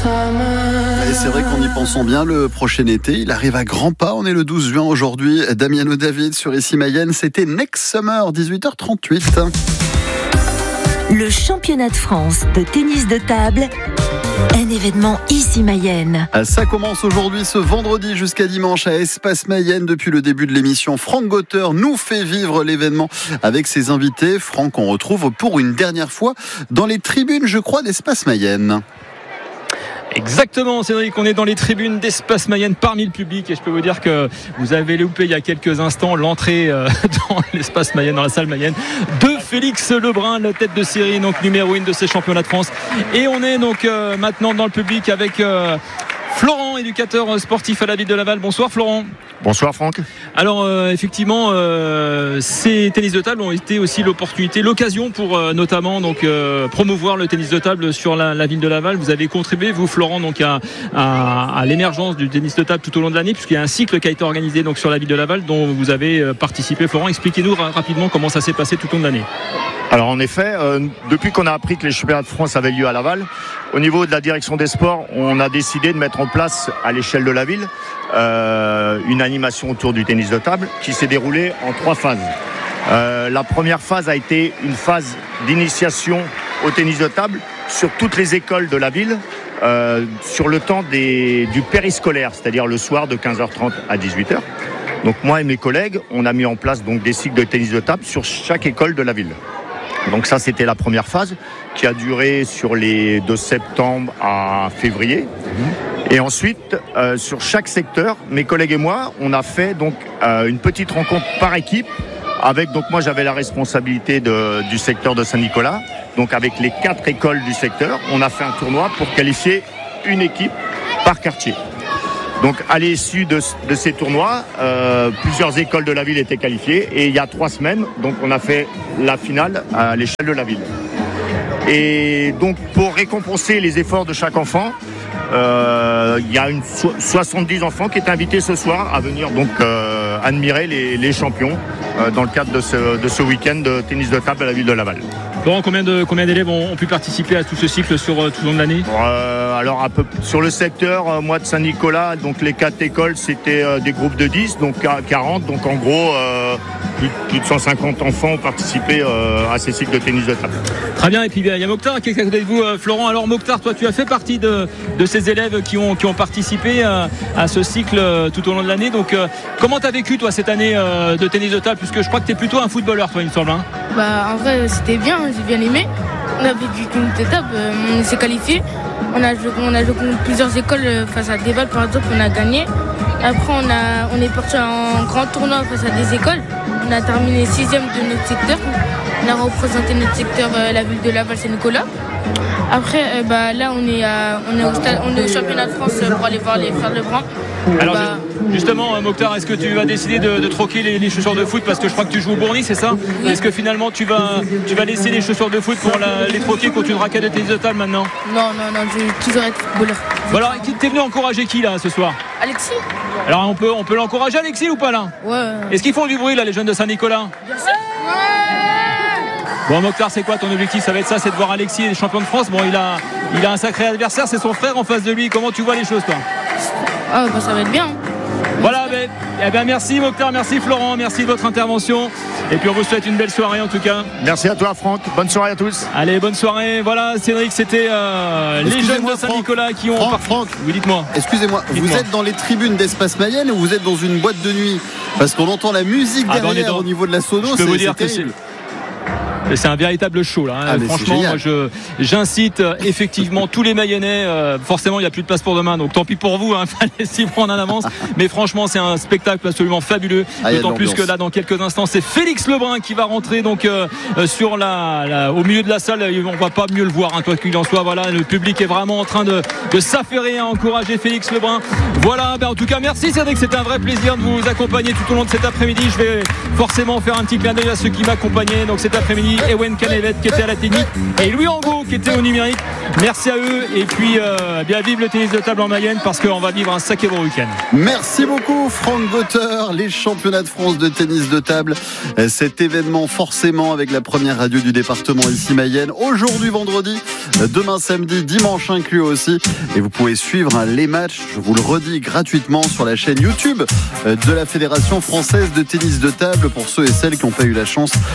Et c'est vrai qu'en y pensant bien, le prochain été, il arrive à grands pas. On est le 12 juin aujourd'hui. Damiano David sur Ici Mayenne, c'était Next Summer, 18h38. Le championnat de France de tennis de table, un événement Ici Mayenne. Ça commence aujourd'hui, ce vendredi jusqu'à dimanche à Espace Mayenne. Depuis le début de l'émission, Franck Gauter nous fait vivre l'événement avec ses invités. Franck, on retrouve pour une dernière fois dans les tribunes, je crois, d'Espace Mayenne. Exactement, Cédric, on est dans les tribunes d'Espace Mayenne parmi le public et je peux vous dire que vous avez loupé il y a quelques instants l'entrée dans l'Espace Mayenne, dans la salle Mayenne de Félix Lebrun, la tête de série, donc numéro 1 de ces championnats de France. Et on est donc maintenant dans le public avec Florent, éducateur sportif à la ville de Laval. Bonsoir Florent. Bonsoir Franck. Alors effectivement, ces tennis de table ont été aussi l'occasion pour notamment donc promouvoir le tennis de table sur la ville de Laval. Vous avez contribué, vous Florent, donc à l'émergence du tennis de table tout au long de l'année, puisqu'il y a un cycle qui a été organisé donc sur la ville de Laval dont vous avez participé. Florent, expliquez-nous rapidement comment ça s'est passé tout au long de l'année. Alors en effet, depuis qu'on a appris que les championnats de France avaient lieu à Laval, au niveau de la direction des sports, on a décidé de mettre en place à l'échelle de la ville une animation autour du tennis de table qui s'est déroulée en 3 phases. La première phase a été une phase d'initiation au tennis de table sur toutes les écoles de la ville sur le temps du périscolaire, c'est-à-dire le soir de 15h30 à 18h. Donc moi et mes collègues, on a mis en place donc des cycles de tennis de table sur chaque école de la ville. Donc ça, c'était la première phase qui a duré de septembre à février. Et ensuite, sur chaque secteur, mes collègues et moi, on a fait donc une petite rencontre par équipe. Donc moi, j'avais la responsabilité du secteur de Saint-Nicolas. Donc avec les 4 écoles du secteur, on a fait un tournoi pour qualifier une équipe par quartier. Donc à l'issue de ces tournois, plusieurs écoles de la ville étaient qualifiées et il y a 3 semaines, donc on a fait la finale à l'échelle de la ville. Et donc pour récompenser les efforts de chaque enfant, il y a 70 enfants qui étaient invités ce soir à venir donc admirer les champions dans le cadre de ce week-end de tennis de table à la ville de Laval. Laurent, combien d'élèves ont pu participer à tout ce cycle sur tout le long de l'année ? Alors sur le secteur, moi de Saint-Nicolas, donc les 4 écoles, c'était des groupes de 10, donc 40, donc en gros plus de 150 enfants ont participé à ces cycles de tennis de table. Très bien, et puis il y a Mokhtar qui est à côté de vous, Florent. Alors Mokhtar, toi tu as fait partie de ces élèves qui ont participé à ce cycle tout au long de l'année. Donc comment tu as vécu toi cette année de tennis de table, puisque je crois que tu es plutôt un footballeur toi il me semble hein. En vrai c'était bien, j'ai bien aimé. On a fait du tennis de table, on s'est qualifié. On a joué contre plusieurs écoles face à Laval par exemple, on a gagné. Après on est parti en grand tournoi face à des écoles. On a terminé 6e de notre secteur. On a représenté notre secteur, la ville de Laval Saint-Nicolas. Après là on est au championnat de France pour aller voir les frères Lebrun. Alors justement Mokhtar, est-ce que tu vas décider de troquer les chaussures de foot parce que je crois que tu joues au Bourny, c'est ça ? Oui. Est-ce que finalement tu vas laisser les chaussures de foot pour les troquer contre une raquette de tennis de table maintenant ? Non, je vais toujours être footballeur. Bon alors t'es venu encourager qui là ce soir ? Alexis. Alors on peut l'encourager Alexis ou pas là ? Ouais. Est-ce qu'ils font du bruit là les jeunes de Saint-Nicolas ? Bien sûr. Bon Mokhtar, c'est quoi ton objectif ? Ça va être ça, c'est de voir Alexis champion de France. Bon il a un sacré adversaire, c'est son frère en face de lui. Comment tu vois les choses toi ? Ça va être bien. Voilà, merci Mokhtar, merci Florent, merci de votre intervention. Et puis on vous souhaite une belle soirée en tout cas. Merci à toi Franck, bonne soirée à tous. Allez, bonne soirée. Voilà Cédric, c'était les jeunes de Saint-Nicolas qui ont... Franck, oui, dites-moi. Excusez-moi, vous êtes dans les tribunes d'Espace Mayenne ou vous êtes dans une boîte de nuit ? Parce qu'on entend la musique derrière au niveau de la sono, je peux vous dire que c'est un véritable show là hein. Franchement moi j'incite effectivement tous les Mayennais, forcément il n'y a plus de place pour demain donc tant pis pour vous hein, fallait s'y prendre en avance, mais franchement c'est un spectacle absolument fabuleux, d'autant plus que là dans quelques instants c'est Félix Lebrun qui va rentrer donc sur au milieu de la salle. On va pas mieux le voir hein, quoi qu'il en soit. Voilà, le public est vraiment en train de s'affairer à encourager Félix Lebrun. Voilà, en tout cas merci Cédric, c'était un vrai plaisir de vous accompagner tout au long de cet après-midi. Je vais forcément faire un petit clin d'œil à ceux qui m'accompagnaient donc cet après-midi Ewen Canevet qui était à la technique et Louis Angot qui était au numérique. Merci à eux et puis bien vive le tennis de table en Mayenne parce qu'on va vivre un sacré bon week-end. Merci beaucoup Franck Gauteur. Les championnats de France de tennis de table, cet événement forcément avec la première radio du département ici Mayenne. Aujourd'hui vendredi, demain samedi, dimanche inclus aussi. Et vous pouvez suivre les matchs, je vous le redis, gratuitement sur la chaîne YouTube de la Fédération française de tennis de table pour ceux et celles qui n'ont pas eu la chance